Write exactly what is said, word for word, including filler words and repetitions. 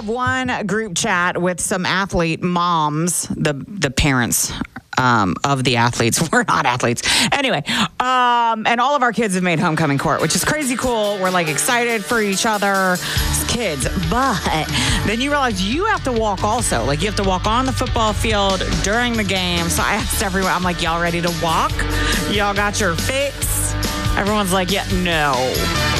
have one group chat with some athlete moms, the the parents um, of the athletes. We're not athletes. Anyway, um, and all of our kids have made homecoming court, which is crazy cool. We're like excited for each other as kids. But then you realize you have to walk also. Like you have to walk on the football field during the game. So I asked everyone, I'm like, y'all ready to walk? Y'all got your fix? Everyone's like, yeah, no.